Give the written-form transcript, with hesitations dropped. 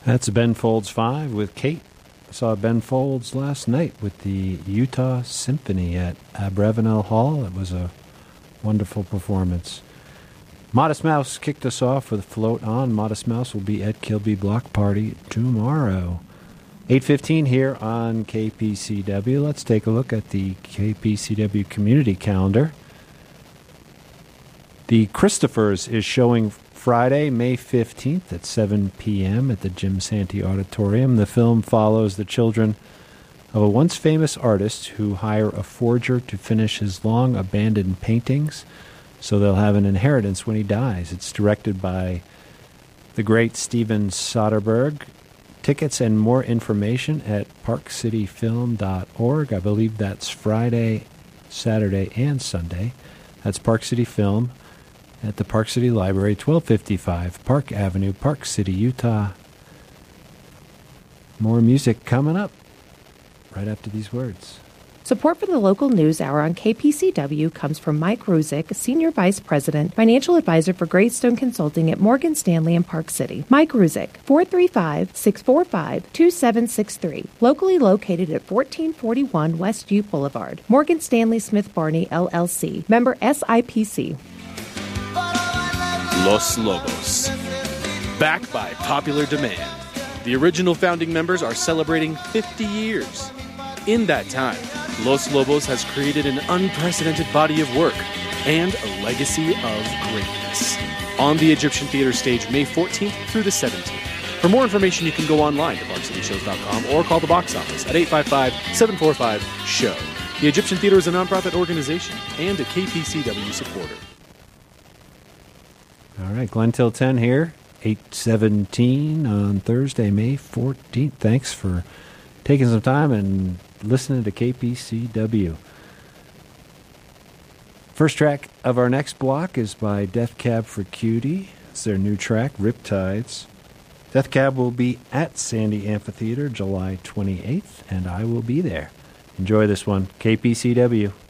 That's Ben Folds 5 with Kate. I saw Ben Folds last night with the Utah Symphony at Abravanel Hall. It was a wonderful performance. Modest Mouse kicked us off with Float On. Modest Mouse will be at Kilby Block Party tomorrow. 8:15 here on KPCW. Let's take a look at the KPCW community calendar. The Christophers is showing Friday, May 15th at 7 p.m. at the Jim Santee Auditorium. The film follows the children of a once famous artist who hire a forger to finish his long abandoned paintings so they'll have an inheritance when he dies. It's directed by the great Steven Soderbergh. Tickets and more information at parkcityfilm.org. I believe that's Friday, Saturday, and Sunday. That's Park City Film at the Park City Library, 1255 Park Avenue, Park City, Utah. More music coming up right after these words. Support for the local news hour on KPCW comes from Mike Ruzick, Senior Vice President, Financial Advisor for Greystone Consulting at Morgan Stanley in Park City. Mike Ruzick, 435-645-2763. Locally located at 1441 West U Boulevard. Morgan Stanley Smith Barney, LLC. Member SIPC. Los Lobos. Backed by popular demand, the original founding members are celebrating 50 years. In that time, Los Lobos has created an unprecedented body of work and a legacy of greatness. On the Egyptian Theater stage May 14th through the 17th. For more information, you can go online to parkcityshows.com or call the box office at 855-745-SHOW. The Egyptian Theater is a nonprofit organization and a KPCW supporter. All right, Glenn Till 10 here, 8:17 on Thursday, May 14th. Thanks for taking some time and listening to KPCW. First track of our next block is by Death Cab for Cutie. It's their new track, Riptides. Death Cab will be at Sandy Amphitheater July 28th, and I will be there. Enjoy this one, KPCW.